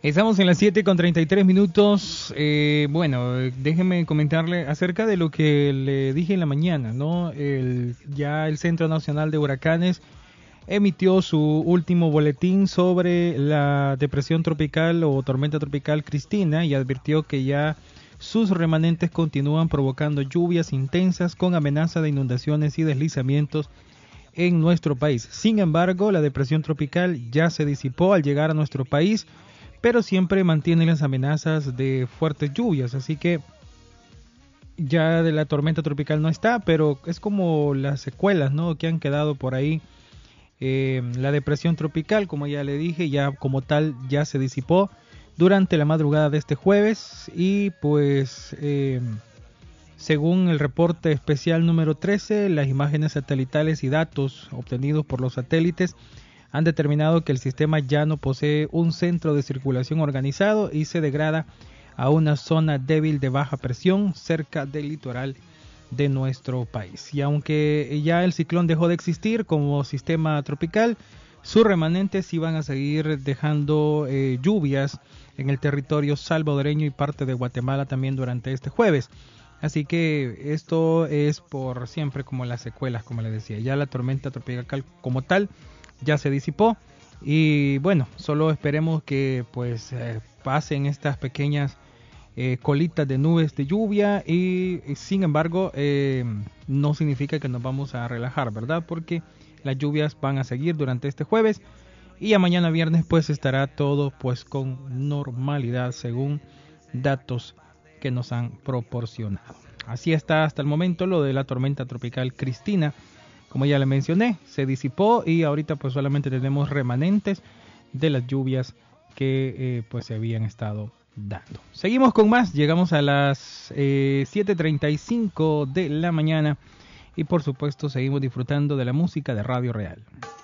Estamos en las 7:33. Bueno, déjenme comentarle acerca de lo que le dije en la mañana, ¿no? Ya el Centro Nacional de Huracanes emitió su último boletín sobre la depresión tropical o tormenta tropical Cristina y advirtió que ya sus remanentes continúan provocando lluvias intensas con amenaza de inundaciones y deslizamientos en nuestro país. Sin embargo, la depresión tropical ya se disipó al llegar a nuestro país, pero siempre mantiene las amenazas de fuertes lluvias, así que ya de la tormenta tropical no está, pero es como las secuelas, ¿no?, que han quedado por ahí. La depresión tropical, como ya le dije, ya como tal ya se disipó durante la madrugada de este jueves y pues según el reporte especial número 13, las imágenes satelitales y datos obtenidos por los satélites han determinado que el sistema ya no posee un centro de circulación organizado y se degrada a una zona débil de baja presión cerca del litoral de nuestro país. Y aunque ya el ciclón dejó de existir como sistema tropical, sus remanentes iban a seguir dejando lluvias en el territorio salvadoreño y parte de Guatemala también durante este jueves. Así que esto es por siempre como las secuelas, como les decía. Ya la tormenta tropical como tal ya se disipó y bueno, solo esperemos que pues pasen estas pequeñas colitas de nubes de lluvia y sin embargo no significa que nos vamos a relajar, ¿verdad? Porque las lluvias van a seguir durante este jueves y a mañana viernes pues estará todo pues con normalidad según datos que nos han proporcionado. Así está hasta el momento lo de la tormenta tropical Cristina. Como ya le mencioné, se disipó y ahorita pues solamente tenemos remanentes de las lluvias que pues se habían estado dando. Seguimos con más, llegamos a las 7:35 de la mañana y por supuesto seguimos disfrutando de la música de Radio Real.